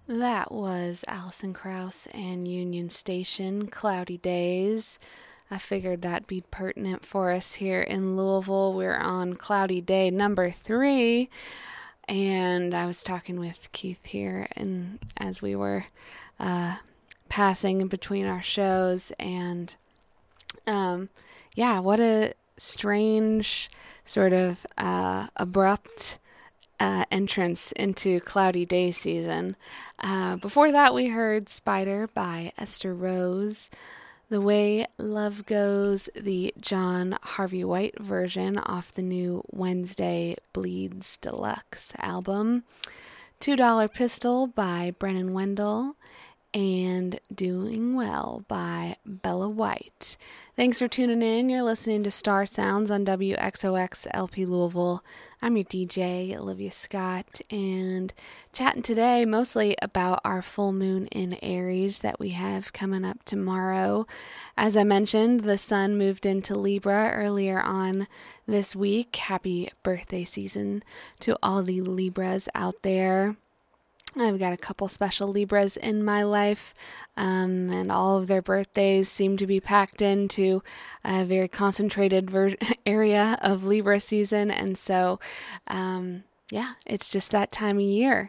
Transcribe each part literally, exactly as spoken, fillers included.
That was Alison Krauss and Union Station, Cloudy Days. I figured that'd be pertinent for us here in Louisville. We're on cloudy day number three, and I was talking with Keith here, and as we were uh, passing in between our shows, and um, yeah, what a strange sort of uh, abrupt uh, entrance into cloudy day season. Uh, before that, we heard Spider by Esther Rose. The Way Love Goes, the John Harvey White version off the new Wednesday Bleeds Deluxe album. Two Dollar Pistol by Brennan Wendell. And Doing Well by Bella White. Thanks for tuning in. You're listening to Star Sounds on W X O X L P Louisville. I'm your D J, Olivia Scott, and chatting today mostly about our full moon in Aries that we have coming up tomorrow. As I mentioned, the sun moved into Libra earlier on this week. Happy birthday season to all the Libras out there. I've got a couple special Libras in my life, um, and all of their birthdays seem to be packed into a very concentrated ver- area of Libra season, and so, um, yeah, it's just that time of year.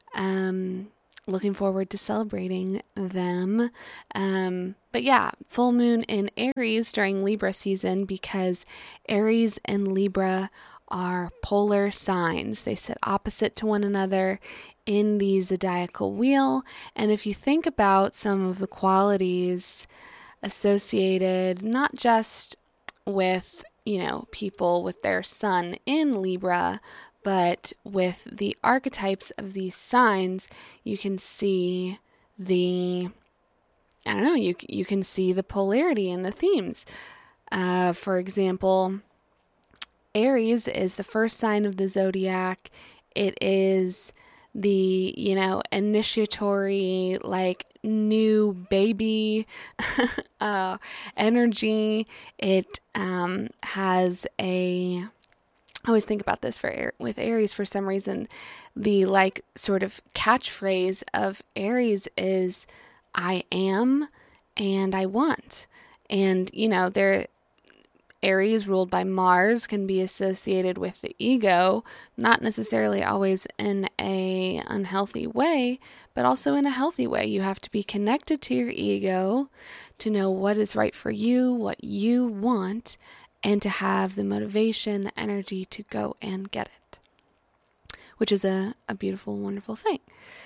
Um, looking forward to celebrating them. Um, but yeah, full moon in Aries during Libra season because Aries and Libra are polar signs. They sit opposite to one another in the zodiacal wheel. And if you think about some of the qualities associated not just with, you know, people with their sun in Libra, but with the archetypes of these signs, you can see the, I don't know, you, you can see the polarity in the themes. Uh, for example, Aries is the first sign of the zodiac. It is the, you know, initiatory, like, new baby uh, energy. It um, has a, I always think about this for with Aries for some reason, the, like, sort of catchphrase of Aries is, I am and I want. And, you know, there Aries ruled by Mars can be associated with the ego, not necessarily always in a unhealthy way, but also in a healthy way. You have to be connected to your ego to know what is right for you, what you want, and to have the motivation, the energy to go and get it, which is a, a beautiful, wonderful thing.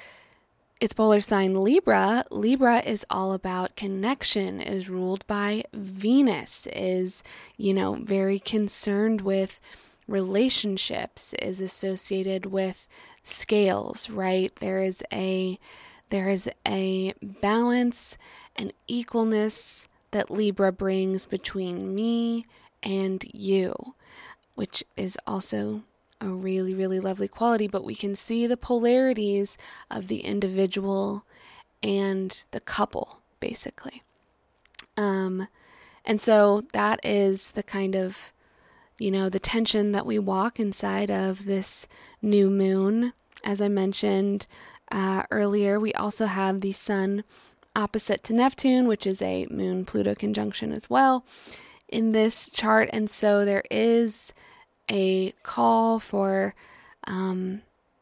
Its polar sign Libra. Libra is all about connection, is ruled by Venus, is, you know, very concerned with relationships, is associated with scales, right? There is a, there is a balance and equalness that Libra brings between me and you, which is also a really, really lovely quality, but we can see the polarities of the individual and the couple, basically. Um, and so that is the kind of, you know, the tension that we walk inside of this new moon. As I mentioned uh, earlier, we also have the sun opposite to Neptune, which is a moon-Pluto conjunction as well in this chart. And so there is a call for um,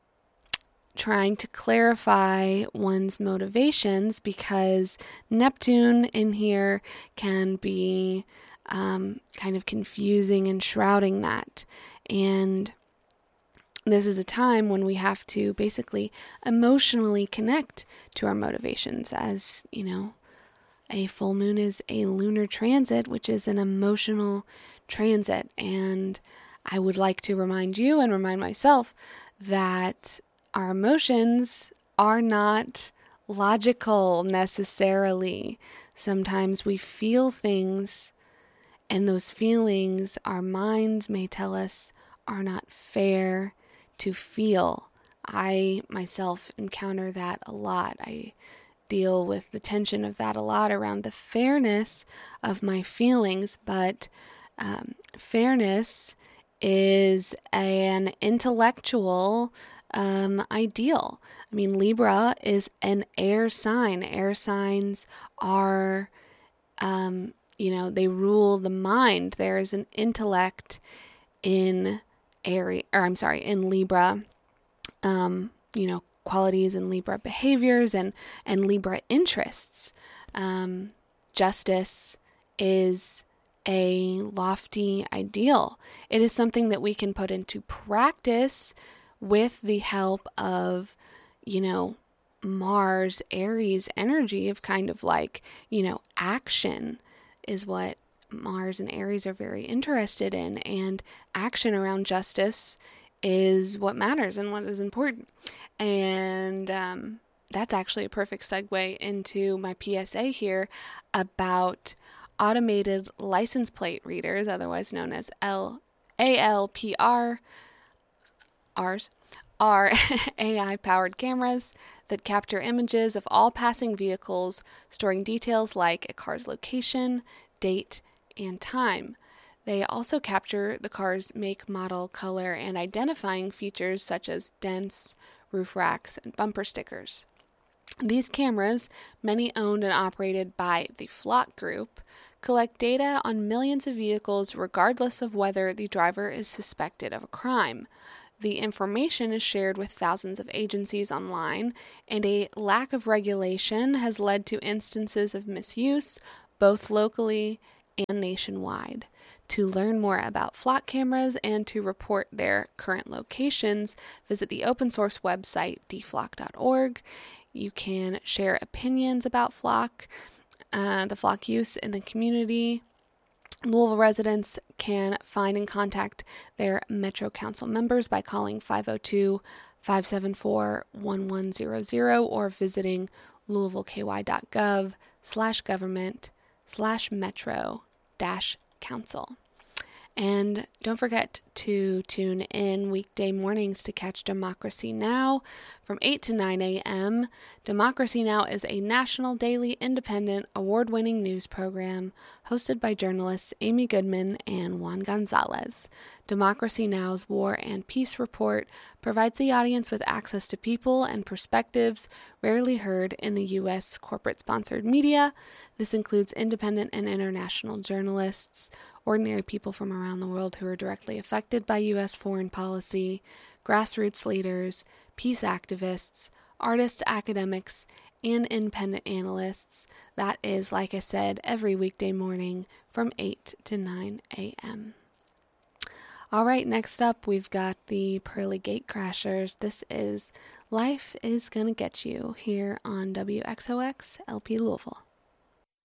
trying to clarify one's motivations, because Neptune in here can be um, kind of confusing and shrouding that. And this is a time when we have to basically emotionally connect to our motivations, as, you know, a full moon is a lunar transit, which is an emotional transit. And I would like to remind you and remind myself that our emotions are not logical necessarily. Sometimes we feel things, and those feelings, our minds may tell us, are not fair to feel. I myself encounter that a lot. I deal with the tension of that a lot around the fairness of my feelings, but um, fairness is an intellectual um, ideal. I mean, Libra is an air sign. Air signs are, um, you know, they rule the mind. There is an intellect in Aries, or I'm sorry, in Libra, um, you know, qualities in Libra behaviors and, and Libra interests. Um, justice is a lofty ideal. It is something that we can put into practice with the help of, you know, Mars, Aries energy of kind of like, you know, action is what Mars and Aries are very interested in, and action around justice is what matters and what is important. And um, that's actually a perfect segue into my P S A here about automated license plate readers, otherwise known as L- A L P R, Rs, are A I-powered cameras that capture images of all passing vehicles, storing details like a car's location, date, and time. They also capture the car's make, model, color, and identifying features such as dents, roof racks, and bumper stickers. These cameras, many owned and operated by the Flock Group, collect data on millions of vehicles regardless of whether the driver is suspected of a crime. The information is shared with thousands of agencies online, and a lack of regulation has led to instances of misuse, both locally and nationwide. To learn more about Flock cameras and to report their current locations, visit the open source website d flock dot org. You can share opinions about Flock, uh, the Flock use in the community. Louisville residents can find and contact their Metro Council members by calling five oh two, five seven four, one one zero zero or visiting louisvilleky.gov slash government slash metro dash council. And don't forget to tune in weekday mornings to catch Democracy Now! From eight to nine a.m. Democracy Now! Is a national, daily, independent, award-winning news program hosted by journalists Amy Goodman and Juan Gonzalez. Democracy Now!'s War and Peace Report provides the audience with access to people and perspectives rarely heard in the U S corporate-sponsored media. This includes independent and international journalists, ordinary people from around the world who are directly affected by U S foreign policy, grassroots leaders, peace activists, artists, academics, and independent analysts. That is, like I said, every weekday morning from eight to nine a.m. All right, next up, we've got the Pearly Gate Crashers. This is Life is Gonna Get You here on W X O X L P Louisville.